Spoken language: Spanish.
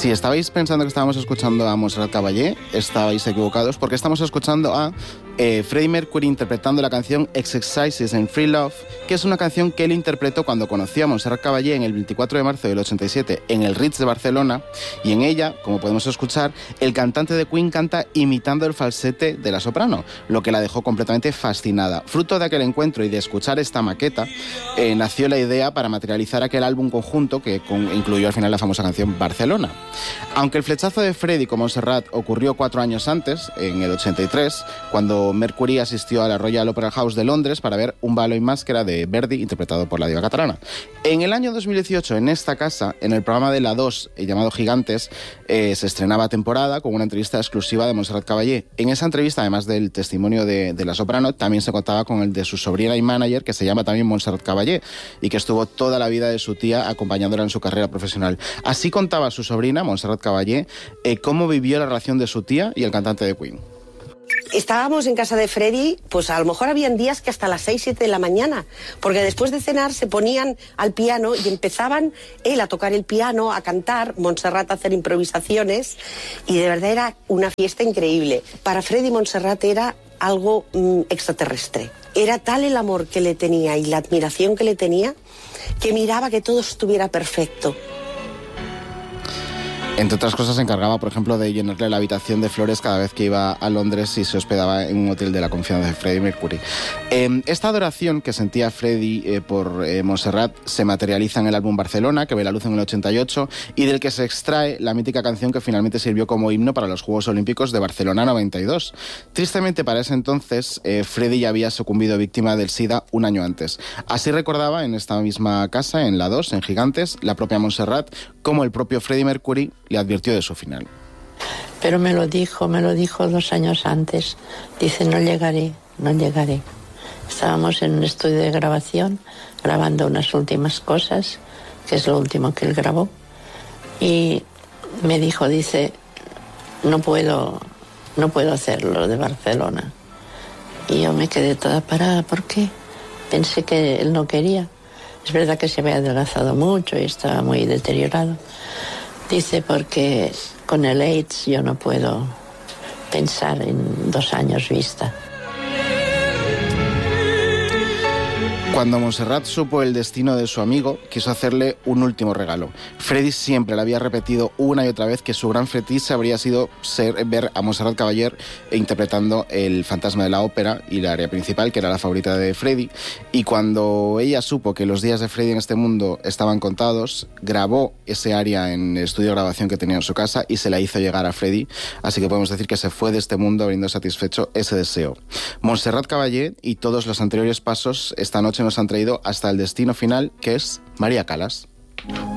Si estabais pensando que estábamos escuchando a Montserrat Caballé, estabais equivocados, porque estamos escuchando a Freddie Mercury interpretando la canción Exercises in Free Love, que es una canción que él interpretó cuando conoció a Montserrat Caballé en el 24 de marzo del 87 en el Ritz de Barcelona, y en ella, como podemos escuchar, el cantante de Queen canta imitando el falsete de la soprano, lo que la dejó completamente fascinada. Fruto de aquel encuentro y de escuchar esta maqueta, nació la idea para materializar aquel álbum conjunto que incluyó al final la famosa canción Barcelona. Aunque el flechazo de Freddie con Montserrat ocurrió 4 años antes, en el 83, cuando Mercury asistió a la Royal Opera House de Londres para ver Un balo y máscara de Verdi, interpretado por la diva catalana. En el año 2018, en esta casa, en el programa de la 2, llamado Gigantes, se estrenaba temporada con una entrevista exclusiva de Montserrat Caballé. En esa entrevista, además del testimonio de la soprano, también se contaba con el de su sobrina y manager, que se llama también Montserrat Caballé, y que estuvo toda la vida de su tía acompañándola en su carrera profesional. Así contaba su sobrina, Montserrat Caballé, cómo vivió la relación de su tía y el cantante de Queen. Estábamos en casa de Freddie, pues a lo mejor habían días que hasta las 6, 7 de la mañana, porque después de cenar se ponían al piano y empezaban él a tocar el piano, a cantar, Montserrat a hacer improvisaciones, y de verdad era una fiesta increíble. Para Freddie, Montserrat era algo extraterrestre. Era tal el amor que le tenía y la admiración que le tenía, que miraba que todo estuviera perfecto. Entre otras cosas, se encargaba, por ejemplo, de llenarle la habitación de flores cada vez que iba a Londres y se hospedaba en un hotel de la confianza de Freddie Mercury. Esta adoración que sentía Freddie por Montserrat se materializa en el álbum Barcelona, que ve la luz en el 88, y del que se extrae la mítica canción que finalmente sirvió como himno para los Juegos Olímpicos de Barcelona 92. Tristemente, para ese entonces, Freddie ya había sucumbido víctima del SIDA un año antes. Así recordaba en esta misma casa, en la 2, en Gigantes, la propia Montserrat, como el propio Freddie Mercury le advirtió de su final. Pero me lo dijo 2 años antes. Dice, no llegaré. Estábamos en un estudio de grabación, grabando unas últimas cosas, que es lo último que él grabó. Y me dijo, dice, no puedo hacerlo de Barcelona. Y yo me quedé toda parada. ¿Por qué? Pensé que él no quería. Es verdad que se había adelgazado mucho y estaba muy deteriorado. Dice, porque con el AIDS yo no puedo pensar en 2 años vista. Cuando Montserrat supo el destino de su amigo, quiso hacerle un último regalo. Freddie siempre le había repetido una y otra vez que su gran fetiche habría sido ver a Montserrat Caballé interpretando El fantasma de la ópera y la área principal, que era la favorita de Freddie. Y cuando ella supo que los días de Freddie en este mundo estaban contados, grabó ese área en el estudio de grabación que tenía en su casa y se la hizo llegar a Freddie. Así que podemos decir que se fue de este mundo habiendo satisfecho ese deseo. Montserrat Caballé y todos los anteriores pasos esta noche nos han traído hasta el destino final, que es María Callas.